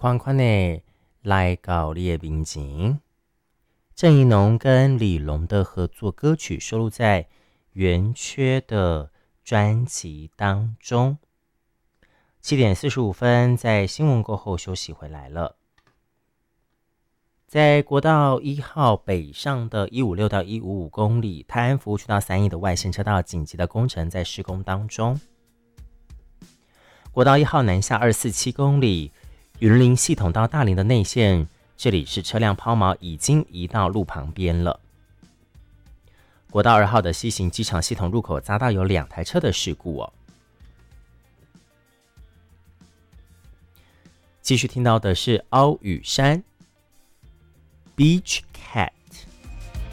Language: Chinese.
款款的来到你的面前。郑宜农跟李龙的合作歌曲收录在圆缺的专辑当中。7:45，在新闻过后休息回来了。在国道1号北上的156到155公里，泰安服务区到3义的外线车道紧急的工程在施工当中。国道1号南下247公里，云林系统到大林的内线，这里是车辆抛锚已经移到路旁边了。国道2号的西行机场系统入口匝道有2台车的事故哦。继续听到的是凹雨山 Beach Cat。